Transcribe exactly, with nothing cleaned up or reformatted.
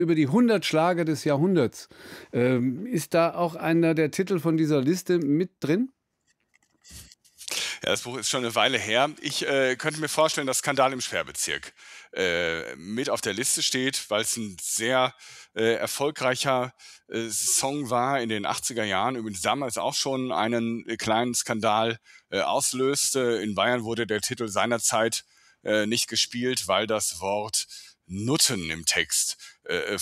über die hundert Schlager des Jahrhunderts. Ähm, ist da auch einer der Titel von dieser Liste mit drin? Ja, das Buch ist schon 'ne Weile her. Ich, äh, könnte mir vorstellen, dass „Skandal im Sperrbezirk“, äh, mit auf der Liste steht, weil's 'n sehr, äh, erfolgreicher, äh, Song war in den achtziger Jahren, übrigens damals auch schon einen, äh, kleinen Skandal, äh, auslöste. In Bayern wurde der Titel seinerzeit, äh, nicht gespielt, weil das Wort „Nutten“ im Text, äh, äh,